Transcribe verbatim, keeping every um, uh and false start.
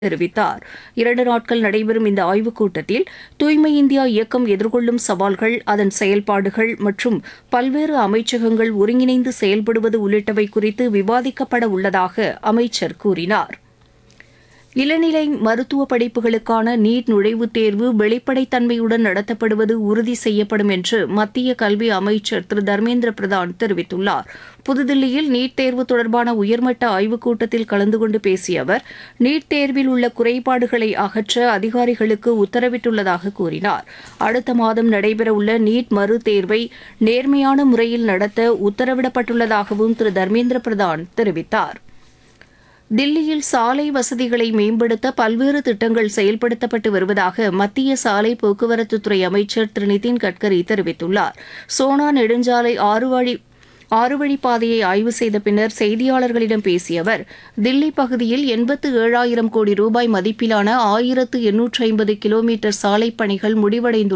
தெரிவித்தார். இரண்டு நாட்கள் நடைபெறும் இந்த ஆய்வுக் கூட்டத்தில் தூய்மை இந்தியா இயக்கம் எதிர்கொள்ளும் சவால்கள், அதன் செயல்பாடுகள் மற்றும் பல்வேறு அமைச்சகங்கள் ஒருங்கிணைந்து செயல்படுவது உள்ளிட்டவை குறித்து விவாதிக்கப்பட உள்ளதாக அமைச்சர் கூறினார். இளநிலை மருத்துவ படிப்புகளுக்கான நீட் நுழைவுத் தேர்வு வெளிப்படைத்தன்மையுடன் நடத்தப்படுவது உறுதி செய்யப்படும் என்று மத்திய கல்வி அமைச்சர் திரு தர்மேந்திர பிரதான் தெரிவித்துள்ளார். புதுதில்லியில் நீட் தேர்வு தொடர்பான உயர்மட்ட ஆய்வுக் கூட்டத்தில் கலந்து கொண்டு பேசிய அவர், நீட் தேர்வில் உள்ள குறைபாடுகளை அகற்ற அதிகாரிகளுக்கு உத்தரவிட்டுள்ளதாக கூறினார். அடுத்த மாதம் நடைபெறவுள்ள நீட் மறு தேர்வை நேர்மையான முறையில் நடத்த உத்தரவிடப்பட்டுள்ளதாகவும் திரு தர்மேந்திர பிரதான் தெரிவித்தார். தில்லியில் சாலை வசதிகளை மேம்படுத்த பல்வேறு திட்டங்கள் செயல்படுத்தப்பட்டு வருவதாக மத்திய சாலை போக்குவரத்துத்துறை அமைச்சர் திரு நிதின் கட்கரி தெரிவித்துள்ளார். சோனா நெடுஞ்சாலை ஆறு வழி ஆறு வழிப்பாதையை ஆய்வு செய்த பின்னர் செய்தியாளர்களிடம் பேசிய அவர், தில்லி பகுதியில் எண்பத்து ஏழாயிரம் கோடி ரூபாய் மதிப்பிலான ஆயிரத்து எண்ணூற்று ஐம்பது கிலோமீட்டர் சாலைப் பணிகள் முடிவடைந்துள்ளதாக